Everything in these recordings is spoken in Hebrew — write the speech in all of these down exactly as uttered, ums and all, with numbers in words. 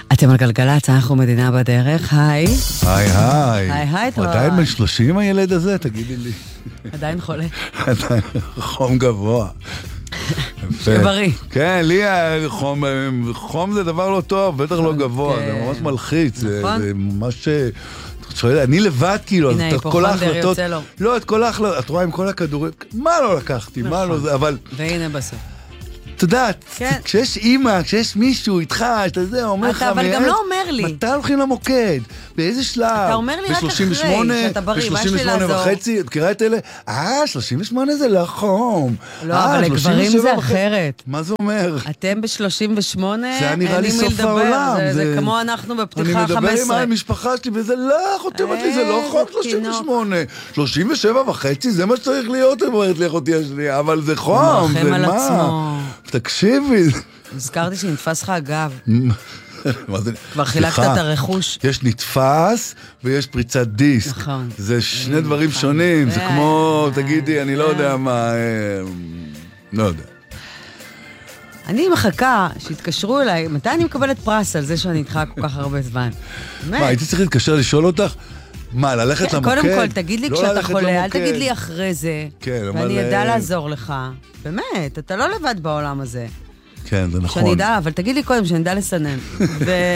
אתם על גלגלצ, אנחנו מדינה בדרך, היי. היי היי. היי היי. הוא עדיין בן שלושים הילד הזה? תגידי לי. עדיין חולה. עדיין חום גבוה. שבריא. כן, לי חום, חום זה דבר לא טוב, בטח לא גבוה, זה ממש מלחיץ. זה ממש... אני לבד כאילו, הנה, היפוכונדר יוצא לו. לא, את כל ההחלטות, את רואה עם כל הכדורים, מה לא לקחתי, מה לא זה, אבל... והנה בסוף. אתה יודעת, כשיש אימא, כשיש מישהו איתך, אתה יודע, אומר לך... אבל גם לא אומר לי. מתי הולכים למוקד? באיזה שלב? אתה אומר לי רק אחרי שאתה בריא, מה שלי לעזור? ב-שלושים ושמונה וחצי, את קראה את אלה? אה, שלושים ושמונה זה לא חום. לא, אבל לגברים זה אחרת. מה זה אומר? אתם ב-שלושים ושמונה, זה נראה לי סוף העולם. זה כמו אנחנו בפתיחה חמש עשרה. אני מדבר עם המשפחה שלי, וזה לא, חותמת לי, זה לא חום שלושים ושמונה. שלושים ושבע וחצי, זה מה שצריך להיות, אומרת לי אחותי השנייה, אבל זה חום, זה מה? תקשיבי. הזכרתי שנתפס לך אגב. כבר חילקת את הרכוש. יש נתפס ויש פריצת דיסק. נכון. זה שני דברים שונים, זה כמו, תגידי, אני לא יודע מה, לא יודע. אני מחכה שהתקשרו אליי, מתי אני מקבלת פרס על זה שאני איתך כל כך הרבה זמן? מה, הייתי צריך להתקשר לשאול אותך? מה, ללכת למוקד? קודם כל, תגיד לי כשאתה חולה, אל תגיד לי אחרי זה, ואני אדע לעזור לך. באמת, אתה לא לבד בעולם הזה. כן, זה נכון. שאני אדע, אבל תגיד לי קודם, שאני אדע לסנן. ו...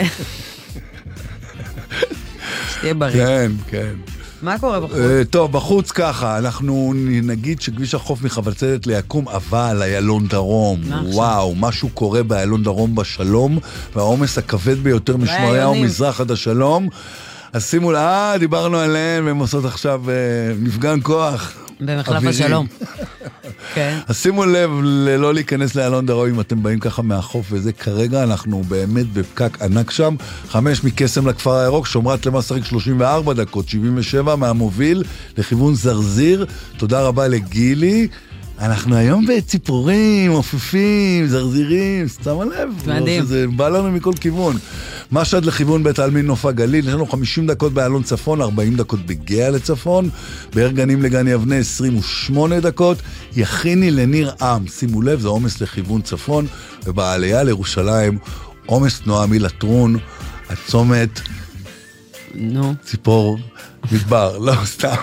שתהיה בריא. כן, כן. מה קורה בחוץ? טוב, בחוץ ככה, אנחנו נגיד שכביש החוף מחבצלת ליקום, אבל איילון דרום, וואו, משהו קורה באיילון דרום בשלום, והעומס הכבד ביותר משמריהו מזרח עד השלום. אז שימו לה, אה, דיברנו עליהן, והם עושות עכשיו מפגן כוח. במחלף השלום. כן. אז שימו לב לא להיכנס לאיילון דרום אם אתם באים ככה מהחוף, וזה כרגע אנחנו באמת בפקק ענק שם. חמש מקסם לכפר הירוק, שומרת למסריק שלושים וארבע דקות, שבעים ושבע מהמוביל לכיוון זרזיר. תודה רבה לגילי. אנחנו היום בציפורים, עופפים, זרזירים, שמה לב. מדהים. זה בא לנו מכל כיוון. משד לכיוון בית העלמין נוף הגליל, יש לנו חמישים דקות באלון צפון, ארבעים דקות בגאה לצפון, בארגנים לגן יבנה עשרים ושמונה דקות, יכיני לניר עם, שימו לב, זה עומס לכיוון צפון, ובעלייה לירושלים, עומס תנועה מלטרון, הצומת, נו. ציפור, מדבר, לא, סתם.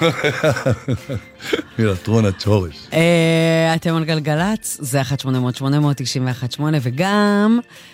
מלטרון עד שורש. אתם על גלגלצ, זה אחת שמונה אפס אפס שמונה אפס תשע אחת שמונה, וגם...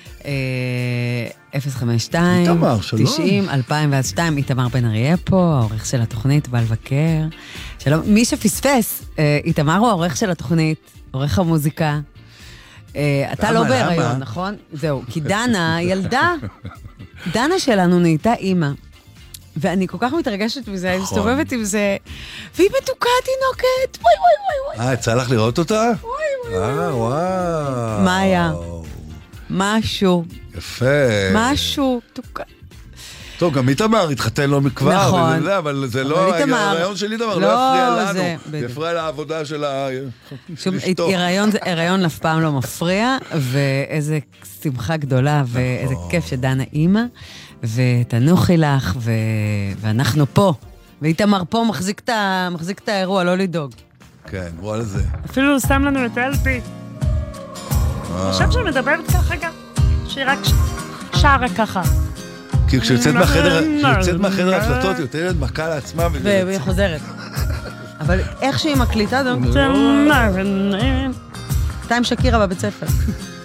אפס חמש שתיים תשעים אלפיים ושתיים איתמר בן אריה פה, העורך של התוכנית, בא לבקר. שלום, מי שפספס, איתמר הוא העורך של התוכנית, עורך המוזיקה. אתה לא בהיריון, נכון? זהו, כי דנה, ילדה, דנה שלנו נהייתה אימא. ואני כל כך מתרגשת מזה, אני מסתובבת עם זה, והיא מתוקה תינוקת, וואי וואי וואי. אה, יצא לך לראות אותה? וואי וואי. אה, וואו. מה היה? משהו. יפה. משהו, תוקה. טוב, גם איתמר התחתן לא מכבר, נכון. וזה, אבל זה לא, הרעיון של איתמר לא יפריע לנו, זה יפריע לעבודה של אשתו. הרעיון אף פעם לא מפריע, ואיזה שמחה גדולה, ואיזה כיף שדנה אימא, ותנוחי לך, ואנחנו פה, ואיתמר פה מחזיק את האירוע, לא לדאוג. כן, וואלה זה. אפילו הוא שם לנו את אלפי. אני חושב שאני מדברת ככה גם, שהיא רק שרה ככה. כי כשיוצאת מהחדר ההקלטות, יותר מכה לעצמה. והיא חוזרת. אבל איך שהיא מקליטה, אתה עם שקירה בבית ספר.